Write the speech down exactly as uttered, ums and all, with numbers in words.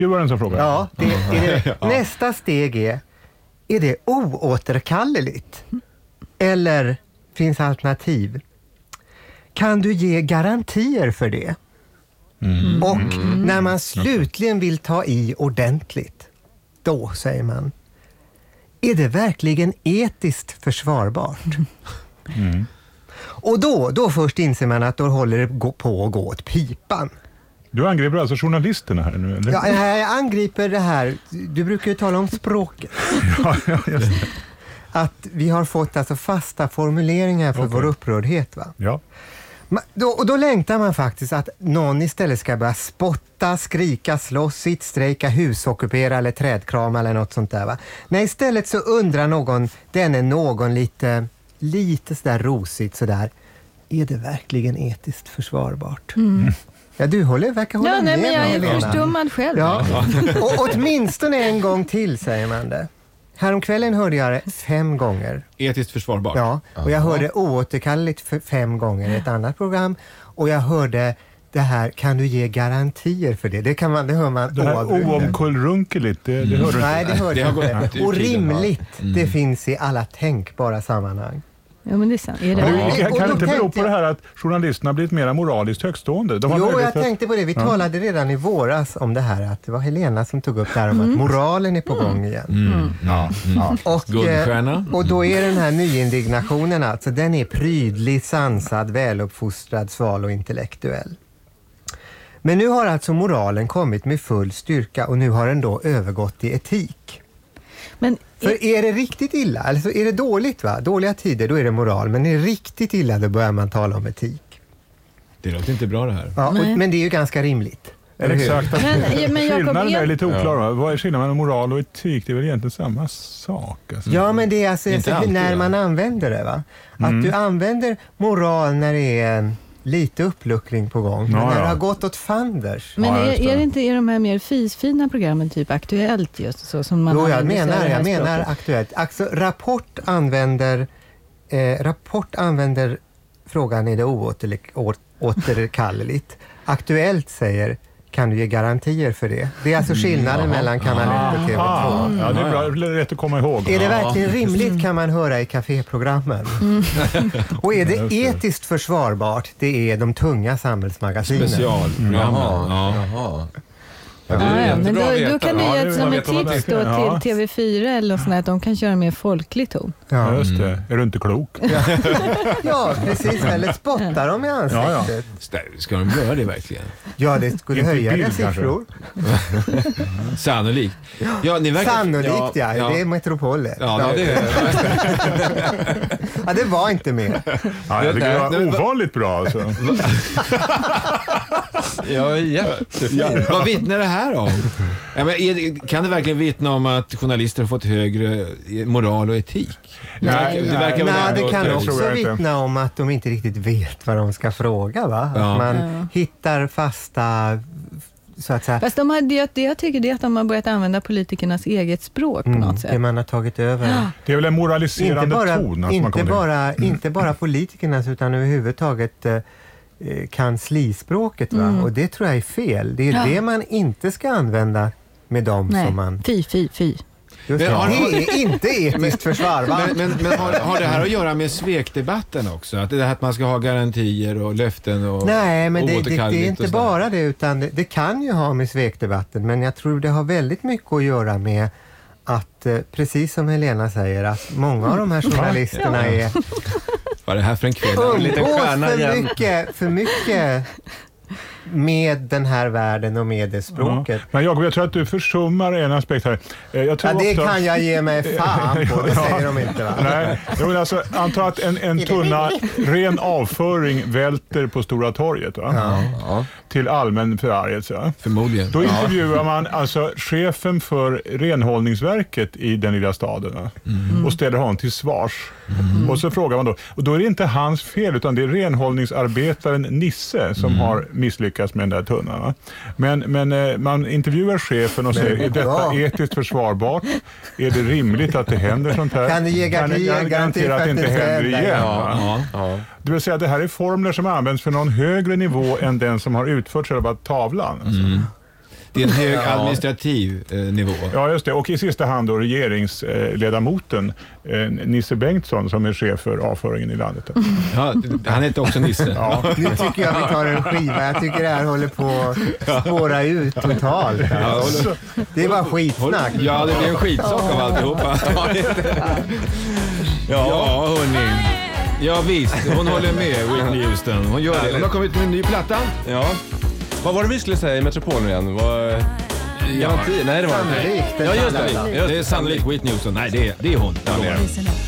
Det var en som fråga. Ja, det, är det, ja. Nästa steg är, är det oåterkalleligt? Eller finns alternativ? Kan du ge garantier för det? Mm. Och mm. när man slutligen vill ta i ordentligt, då säger man, är det verkligen etiskt försvarbart? Mm. Och då, då först inser man att då håller det på att gå åt pipan. Du angriper alltså journalisterna här nu, eller? Ja, jag angriper det här. Du brukar ju tala om språket. ja, just det. Att vi har fått alltså fasta formuleringar för okay. vår upprördhet, va? Ja. Då, och då längtar man faktiskt att någon istället ska börja spotta, skrika, slåss, sittstrejka, husockupera eller trädkrama eller något sånt där, va? Nej, istället så undrar någon, den är någon lite, lite sådär rosigt sådär. Är det verkligen etiskt försvarbart? Mm. Ja, du håller, verkar hålla ja, med. Nej, men jag är Helena. förstummad själv. Ja. Och åtminstone en gång till, säger man det. Häromkvällen hörde jag det fem gånger. Etiskt försvarbart. Ja, och jag hörde oåterkalleligt för fem gånger i ett annat program. Och jag hörde det här, kan du ge garantier för det? Det, kan man, det hör man. Det här oomkullrunkeligt, det, det hör du Nej, inte. det hör det jag inte. Och rimligt, mm. det finns i alla tänkbara sammanhang. Ja, men det är sant. Är det? Ja. Ja. Kan, kan det inte bero på det här att journalisterna blivit mer moraliskt högstående? De har jo, jag att... tänkte på det. Vi ja. talade redan i våras om det här, att det var Helena som tog upp det här om mm. att moralen är på mm. gång igen. Mm. Mm. Ja. Mm. Och, Guldstjärna. och då är den här nyindignationen, alltså den är prydlig, sansad, väluppfostrad, sval och intellektuell. Men nu har alltså moralen kommit med full styrka och nu har den då övergått i etik. Men För är det riktigt illa, alltså är det dåligt, va? Dåliga tider, då är det moral. Men är det riktigt illa, då börjar man tala om etik. Det låter inte bra det här. Ja, och, men det är ju ganska rimligt. Eller exakt. Men, men skillnaden är lite oklar. Ja. Vad är skillnaden mellan moral och etik? Det är väl egentligen samma sak. Alltså. Ja, men det är alltså, alltså alltid, när man använder det, va? Att mm. du använder moral när det är lite uppluckring på gång. Men ja, när ja. det har gått åt fanders. Men är, är det inte i de här mer fisfina programmen typ Aktuellt just så som man Jo, jag menar, jag menar Aktuellt. Alltså, Rapport använder eh, Rapport använder frågan är det oåterkalleligt. Aktuellt säger, kan du ge garantier för det? Det är alltså skillnaden mm, mellan kanal ett och T V två. Mm. Ja, det är bra, rätt att komma ihåg. Är det verkligen rimligt, kan man höra i kaféprogrammen. Mm. Och är det etiskt försvarbart, det är de tunga samhällsmagasinen. Specialprogrammen. Jaha. Jaha. Ja, det ja, ja, men då, då kan du ge ett som ett tips då ja. till T V fyra eller sånt att de kan köra mer folklig ton. Ja, just det. Mm. Är du inte klok? Ja, precis. Eller spottar de i ansiktet. Ja, ja. Ska de göra det verkligen? Ja, det skulle höja deras siffror. Sannolikt. Ja, ni verkar... Sannolikt, ja, ja. ja. Det är metropoler. Ja, det är ja, det var inte mer. Ja, jag tycker det var ovanligt bra. Alltså. Ja, jättefint. Vad vittnar det här om? Ja, men är, kan det verkligen vittna om att journalister har fått högre moral och etik? Nej, det, verkar nej, nej, det kan det också vittna om att de inte riktigt vet vad de ska fråga, va? Ja. Att man ja. hittar fasta... Så att säga. Fast de har, det, det jag tycker det är att de har börjat använda politikernas eget språk mm, på något sätt. Det man har tagit över. Ja. Det är väl en moraliserande inte bara, ton. Alltså inte, bara, mm. inte bara politikernas utan överhuvudtaget eh, kanslispråket, va? Mm. Och det tror jag är fel. Det är ja. det man inte ska använda med dem Nej. som man... Fy, fy, fy. Just det, har, det är inte etiskt försvarbart. Men, men, men har, har det här att göra med svekdebatten också? Att det här att man ska ha garantier och löften och... Nej, men det, det, det är inte bara det, utan det, det kan ju ha med svekdebatten. Men jag tror det har väldigt mycket att göra med att, precis som Helena säger, att många av de här journalisterna är... Vad är det här för en kväll? Umgås för mycket, för mycket med den här världen och med det språket. Ja. Men Jakob, jag tror att du försummar en aspekt här. Jag tror ja, det också... kan jag ge mig fan på, det ja. säger de inte, va? Nej, jag vill alltså anta att en, en tunna ren avföring välter på Stora torget, va? Ja. Ja. Till allmän förargelse. Förmodligen. Då intervjuar man alltså chefen för renhållningsverket i den lilla staden, va? Mm. Och ställer honom till svars. Mm. Och så frågar man då, och då är det inte hans fel utan det är renhållningsarbetaren Nisse som mm. har misslyckats med den där tunnan. Va? Men, men eh, man intervjuar chefen och säger, är detta etiskt försvarbart? Är det rimligt att det händer sånt här? Kan du ge garantier garantera att det inte händer igen? Ja, ja, ja. Det vill säga att det här är formler som används för någon högre nivå än den som har utfört själva tavlan. Alltså. Mm. Det är en hög administrativ eh, nivå. Ja, just det. Och i sista hand då regeringsledamoten eh, Nisse Bengtsson som är chef för avföringen i landet. Ja, han heter också Nisse. Ja. Nu tycker jag vi tar en skiva. Jag tycker det här håller på att spåra ut totalt. Ja, Det var skitsnack. Ja, det blir en skitsak av alltihopa. Ja, hörni. Ja, visst. Hon håller med Whitney Houston. Hon gör det. Hon har kommit med en ny platta. Ja. Vad var det vi skulle säga i Metropolen igen? Vad... Garanti? Nej, det var Sannolikt. Ja, just det. Det är sannolikt Whitney Houston. Nej, det är, det är hon. Ja, det är.